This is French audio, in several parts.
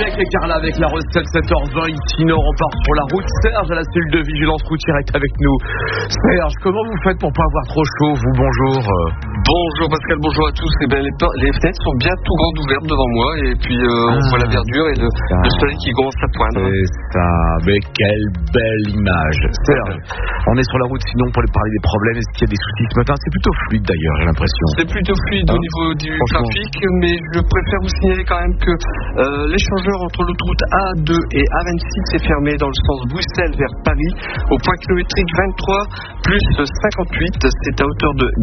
avec Carla, avec la recette 7h20, ici Nord, on part sur la route. Serge à la cellule de vigilance routière est avec nous. Serge, comment vous faites pour pas avoir trop chaud, vous? Bonjour. Bonjour Pascal, bonjour à tous. Les fenêtres sont bien tout grandes ouvertes devant moi et puis on voit la verdure et le soleil qui commence à poindre. C'est ça, mais quelle belle image. Serge, on est sur la route sinon pour parler des problèmes. Est-ce qu'il y a des soucis ce matin? C'est plutôt fluide d'ailleurs, j'ai l'impression. C'est plutôt fluide au niveau du trafic, mais je préfère vous signaler quand même que l'échangeur entre l'autoroute A2 et A26 est fermé dans le sens Bruxelles vers Paris au point kilométrique 23 plus 58. C'est à hauteur de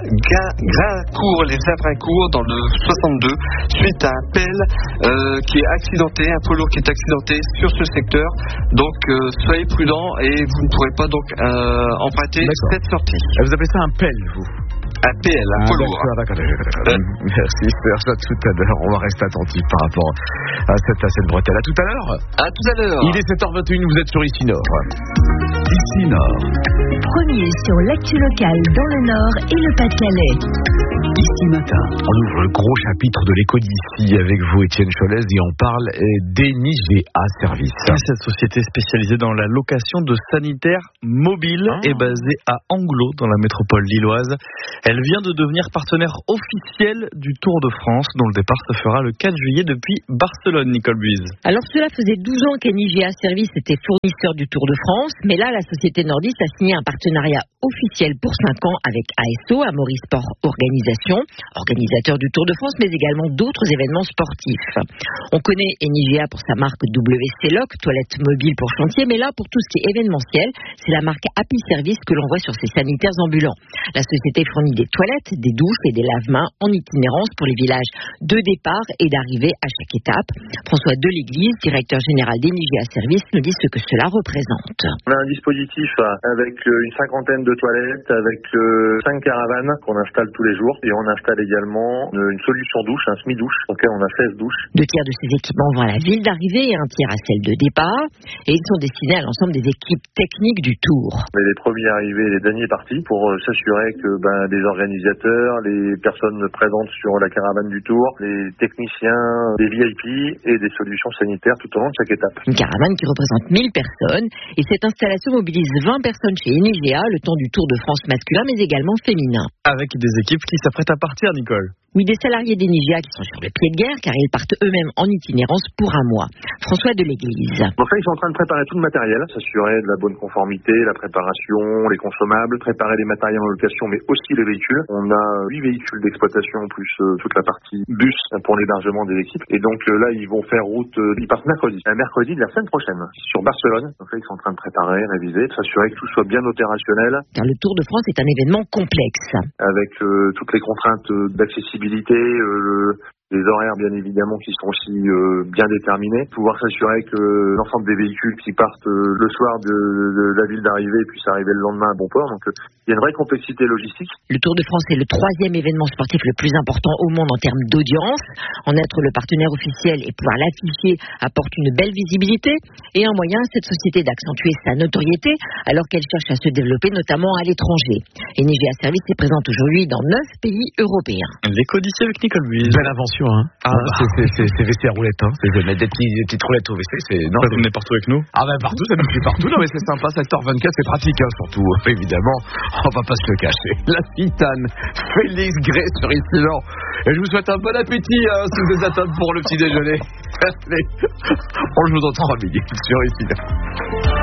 Graincourt, les Avrincourt dans le 62 suite à un pelle qui est accidenté, un poids lourd qui est accidenté sur ce secteur. Donc soyez prudents et vous ne pourrez pas donc emprunter cette sortie. Vous appelez ça un pelle, vous? Un PL, un poids lourd. Merci Serge, à tout à l'heure. On va rester attentif par rapport à cette bretelle. À tout à l'heure. À tout à l'heure. Il est 7h21, vous êtes sur Ici Nord. Ici Nord. Premier sur l'actu locale dans le Nord et le Pas-de-Calais. Ici Matin. On ouvre le gros chapitre de l'écho d'ici avec vous, Étienne Cholès, et on parle d'Enigea Service. Cette société spécialisée dans la location de sanitaires mobiles est basée à Anglo, dans la métropole lilloise. Elle vient de devenir partenaire officiel du Tour de France, dont le départ se fera le 4 juillet depuis Barcelone, Nicole Buise. Alors cela faisait 12 ans qu'Enigea Service était fournisseur du Tour de France, mais là la société nordiste a signé un partenariat officiel pour 5 ans avec ASO, Amaury Sport Organisation, organisateur du Tour de France, mais également d'autres événements sportifs. On connaît Enigea pour sa marque WC-Lock, toilette mobile pour chantier, mais là pour tout ce qui est événementiel, c'est la marque Happy Service que l'on voit sur ses sanitaires ambulants. La société fournit des toilettes, des douches et des lave-mains en itinérance pour les villages de départ et d'arrivée à chaque étape. François Deléglise, directeur général d'Enigea Service, nous dit ce que cela représente. On a un dispositif avec une cinquantaine de toilettes, avec 5 caravanes qu'on installe tous les jours et on installe également une solution douche, un semi-douche, auquel on a 16 douches. 2 tiers de ces équipements vont à la ville d'arrivée et 1 tiers à celle de départ et ils sont destinés à l'ensemble des équipes techniques du Tour. On est les premiers arrivés et les derniers partis pour s'assurer que les organisateurs, les personnes présentes sur la caravane du Tour, les techniciens, des VIP et des solutions sanitaires tout au long de chaque étape. Une caravane qui représente 1000 personnes et cette installation mobilise 20 personnes chez Enigea le temps du Tour de France masculin mais également féminin. Avec des équipes qui s'apprêtent à partir, Nicole. Oui, des salariés d'Enigea qui sont sur le pied de guerre car ils partent eux-mêmes en itinérance pour un mois. François Deléglise. Donc là, ils sont en train de préparer tout le matériel, s'assurer de la bonne conformité, la préparation, les consommables, préparer les matériels en location, mais aussi les véhicules. On a 8 véhicules d'exploitation plus toute la partie bus pour l'hébergement des équipes. Et donc là, ils vont faire route, ils partent mercredi de la semaine prochaine sur Barcelone. Donc là, ils sont en train de préparer, réviser, s'assurer que tout soit bien opérationnel. Car le Tour de France est un événement complexe. Avec toutes les contraintes d'accessibilité, les horaires bien évidemment qui sont aussi bien déterminés, pouvoir s'assurer que l'ensemble des véhicules qui partent le soir de la ville d'arrivée puissent arriver le lendemain à bon port. Donc il y a une vraie complexité logistique. Le Tour de France est le 3e événement sportif le plus important au monde en termes d'audience. En être le partenaire officiel et pouvoir l'afficher apporte une belle visibilité et un moyen à cette société d'accentuer sa notoriété alors qu'elle cherche à se développer notamment à l'étranger. Enigea Service est présente aujourd'hui dans 9 pays européens. L'écho d'ici avec Nicole Buise. Belle invention, hein. C'est WC à roulette, hein. C'est de mettre des petites roulettes au WC, non, vous venez partout avec nous. Ah ben partout, ça nous fait partout. Non mais c'est sympa, 7h24, c'est pratique, hein, surtout, évidemment. On va pas se le cacher. La Citane, Félix Gray sur Ici Nord. Et je vous souhaite un bon appétit, si vous êtes à table pour le petit déjeuner. Allez, on joue dans 3 minutes sur Ici Nord.